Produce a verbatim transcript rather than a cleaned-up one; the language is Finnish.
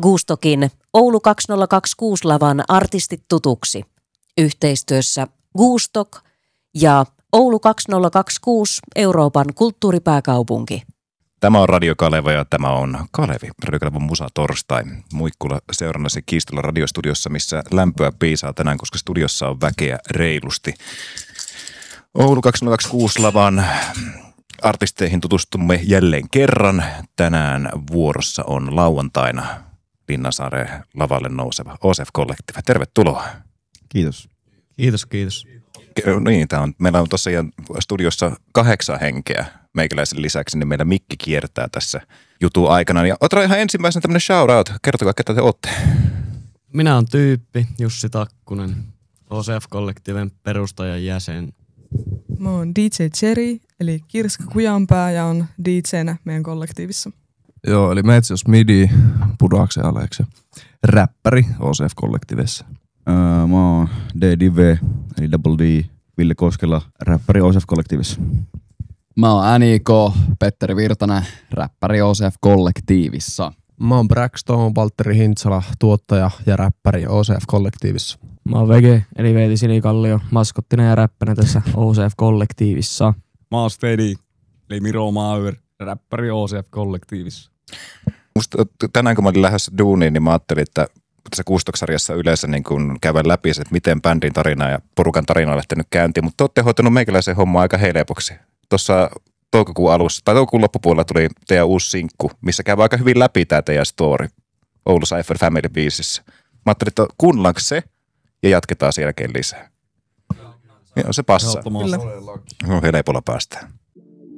Gustokin Oulu kaksituhattakaksikymmentäkuusi lavan artistit tutuksi. Yhteistyössä Gustok ja Oulu kaksituhattakaksikymmentäkuusi Euroopan kulttuuripääkaupunki. Tämä on Radio Kaleva ja tämä on Kalevi, Radio Kalevan Musa torstai. Muikkula seurannasi Kiistola radiostudiossa, missä lämpöä piisaa tänään, koska studiossa on väkeä reilusti. Oulu kaksituhattakaksikymmentäkuusi lavan artisteihin tutustumme jälleen kerran. Tänään vuorossa on lauantaina Linnansaareen lavalle nouseva O S F-kollektiivi. Tervetuloa. Kiitos. Kiitos, kiitos. Niin, tää on, meillä on tosiaan studiossa kahdeksan henkeä meikäläisen lisäksi, niin meillä mikki kiertää tässä jutun aikana. Ja otetaan ihan ensimmäisenä tämmöinen shout out. Kertokaa, ketä te olette. Minä olen Tyyppi, Jussi Takkunen, O S F-kollektiivin perustajan jäsen. Mä oon D J Cherry, eli Kirska Kujanpää, ja on D J:nä meidän kollektiivissa. Joo, eli Metsios Midi, Pudaksen Aleksi, räppäri O S F-kollektiivissa. Öö, mä oon D Dive, eli Double D, Ville Koskela, räppäri O S F-kollektiivissa. Mä oon N I K, Petteri Virtanen, räppäri O S F-kollektiivissa. Mä oon Braxton, Valtteri Hintsala, tuottaja ja räppäri O S F-kollektiivissa. Mä oon Vege, eli Veeti Sinikallio, maskottina ja räppänä tässä O S F-kollektiivissa. Mä oon Stedi, eli Miro Mauer, räppäri O S F-kollektiivissa. Musta tänään kun mä olin lähdössä duuniin, niin mä ajattelin, että tässä Gustoksarjassa yleensä niin kun käydään läpi se, että miten bändin tarina ja porukan tarina on lähtenyt käyntiin, mutta te olette hoitanut meikäläisen hommaa aika helpoksi. Tuossa toukokuun alussa, tai toukokuun loppupuolella tuli teidän uusi sinkku, missä käy aika hyvin läpi tämä teidän story Oulu Cypher Family biisissä. Mä ajattelin, että kuunnellaanko se ja jatketaan sen jälkeen lisää. Joo, se passaa. Kyllä. No, helpolla päästään.